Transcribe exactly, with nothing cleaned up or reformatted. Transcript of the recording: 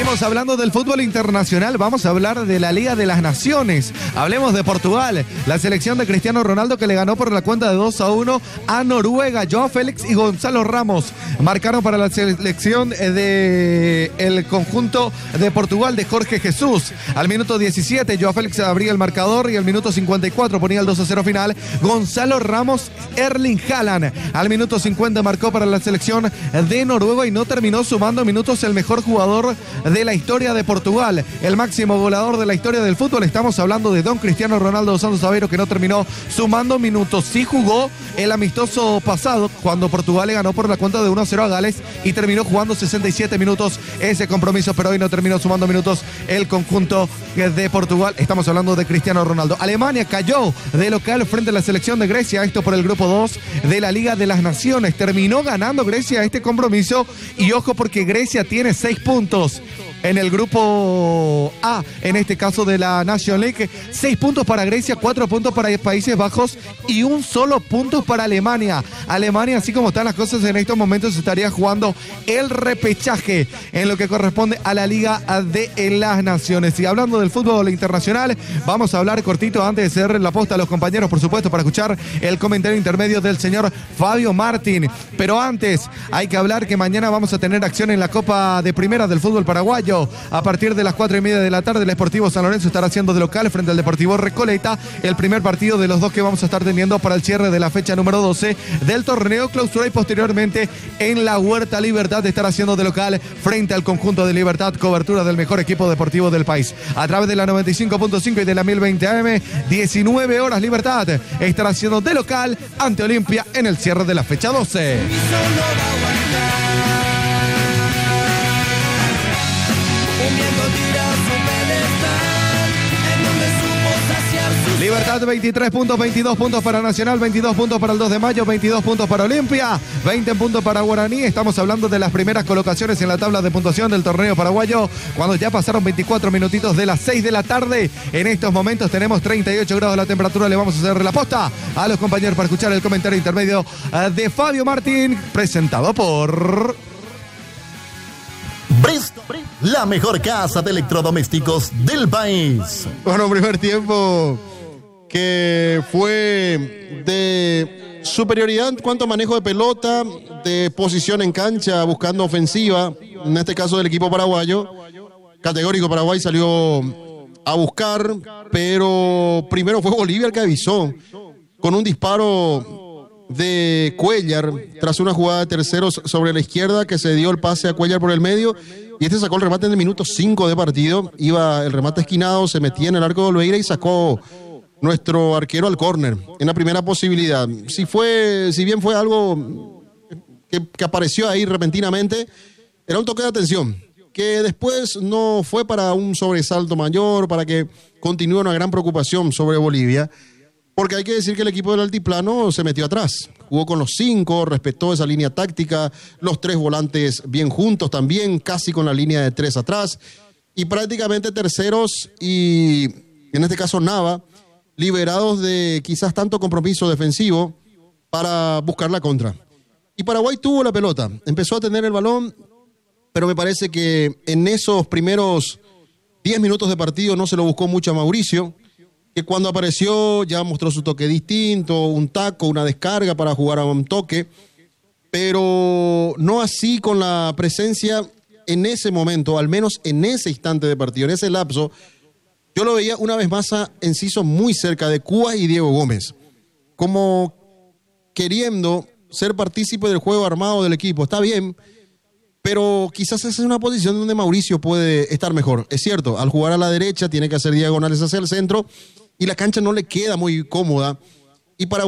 Seguimos hablando del fútbol internacional, vamos a hablar de la Liga de las Naciones. Hablemos de Portugal, la selección de Cristiano Ronaldo que le ganó por la cuenta de dos a uno a Noruega. Joao Félix y Gonzalo Ramos marcaron para la selección de el conjunto de Portugal de Jorge Jesús. Al minuto diecisiete, Joao Félix abría el marcador y al minuto cincuenta y cuatro ponía el dos a cero final. Gonzalo Ramos, Erling Haaland. Al minuto cincuenta marcó para la selección de Noruega y no terminó sumando minutos el mejor jugador de la historia de Portugal, el máximo goleador de la historia del fútbol. Estamos hablando de don Cristiano Ronaldo dos Santos Aveiro, que no terminó sumando minutos. Sí jugó el amistoso pasado cuando Portugal le ganó por la cuenta de uno a cero a Gales y terminó jugando sesenta y siete minutos ese compromiso, pero hoy no terminó sumando minutos el conjunto de Portugal. Estamos hablando de Cristiano Ronaldo. Alemania cayó de local frente a la selección de Grecia, esto por el grupo dos de la Liga de las Naciones. Terminó ganando Grecia este compromiso y ojo porque Grecia tiene seis puntos en el grupo A, en este caso de la National League. Seis puntos para Grecia, cuatro puntos para Países Bajos y un solo punto para Alemania. Alemania, así como están las cosas en estos momentos, estaría jugando el repechaje en lo que corresponde a la Liga de las Naciones. Y hablando del fútbol internacional, vamos a hablar cortito antes de ceder la posta a los compañeros, por supuesto, para escuchar el comentario intermedio del señor Fabio Martín. Pero antes, hay que hablar que mañana vamos a tener acción en la Copa de Primera del fútbol paraguayo. A partir de las cuatro y media de la tarde, el Sportivo San Lorenzo estará haciendo de local frente al Deportivo Recoleta, el primer partido de los dos que vamos a estar teniendo para el cierre de la fecha número doce del torneo clausura, y posteriormente en la Huerta Libertad estará haciendo de local frente al conjunto de Libertad, cobertura del mejor equipo deportivo del país. A través de la noventa y cinco punto cinco y de la mil veinte A M, diecinueve horas Libertad estará haciendo de local ante Olimpia en el cierre de la fecha doce. Libertad veintitrés puntos, veintidós puntos para Nacional, veintidós puntos para el dos de mayo, veintidós puntos para Olimpia, veinte puntos para Guaraní. Estamos hablando de las primeras colocaciones en la tabla de puntuación del torneo paraguayo, cuando ya pasaron veinticuatro minutitos de las seis de la tarde. En estos momentos tenemos treinta y ocho grados la temperatura. Le vamos a hacer la posta a los compañeros para escuchar el comentario intermedio de Fabio Martín, presentado por Bristol, la mejor casa de electrodomésticos del país. Bueno, primer tiempo que fue de superioridad en cuanto a manejo de pelota, de posición en cancha, buscando ofensiva, en este caso del equipo paraguayo. Categórico, Paraguay salió a buscar, pero primero fue Bolivia el que avisó, con un disparo de Cuellar, tras una jugada de terceros sobre la izquierda, que se dio el pase a Cuellar por el medio, y este sacó el remate en el minuto cinco de partido. Iba el remate esquinado, se metía en el arco de Oliveira y sacó nuestro arquero al córner en la primera posibilidad. Si fue, si bien fue algo que, que apareció ahí repentinamente, era un toque de atención, que después no fue para un sobresalto mayor, para que continúe una gran preocupación sobre Bolivia, porque hay que decir que el equipo del altiplano se metió atrás, jugó con los cinco, respetó esa línea táctica, los tres volantes bien juntos también, casi con la línea de tres atrás, y prácticamente terceros y, en este caso, Nava, liberados de quizás tanto compromiso defensivo para buscar la contra. Y Paraguay tuvo la pelota, empezó a tener el balón, pero me parece que en esos primeros diez minutos de partido no se lo buscó mucho a Mauricio, que cuando apareció ya mostró su toque distinto, un taco, una descarga para jugar a un toque, pero no así con la presencia en ese momento, al menos en ese instante de partido, en ese lapso. Yo lo veía una vez más a Enciso muy cerca de Cuba y Diego Gómez, como queriendo ser partícipe del juego armado del equipo. Está bien, pero quizás esa es una posición donde Mauricio puede estar mejor. Es cierto, al jugar a la derecha tiene que hacer diagonales hacia el centro y la cancha no le queda muy cómoda. Y para